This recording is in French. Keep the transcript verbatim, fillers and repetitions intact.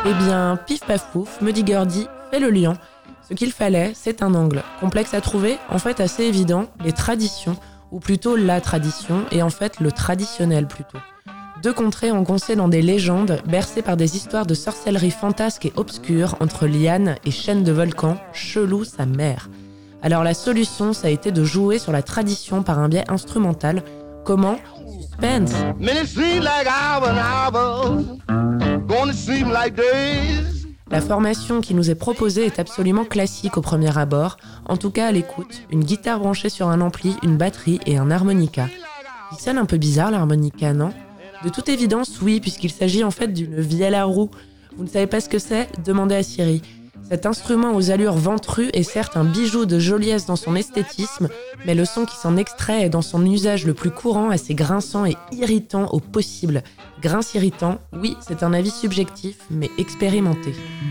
Eh bien, pif paf pouf, me dit Gordy, fais le lien. Ce qu'il fallait, c'est un angle. Complexe à trouver, en fait assez évident, les traditions, ou plutôt la tradition, et en fait le traditionnel plutôt. Deux contrées engoncées dans des légendes, bercées par des histoires de sorcellerie fantasque et obscure entre lianes et chaînes de volcans, chelou sa mère. Alors la solution, ça a été de jouer sur la tradition par un biais instrumental. Comment ? Suspense. La formation qui nous est proposée est absolument classique au premier abord, en tout cas à l'écoute, une guitare branchée sur un ampli, une batterie et un harmonica. Il sonne un peu bizarre l'harmonica, non ? De toute évidence, oui, puisqu'il s'agit en fait d'une vielle à roue. Vous ne savez pas ce que c'est ? Demandez à Siri. Cet instrument aux allures ventrues est certes un bijou de joliesse dans son esthétisme, mais le son qui s'en extrait est dans son usage le plus courant, assez grinçant et irritant au possible. Grince irritant, oui, c'est un avis subjectif, mais expérimenté.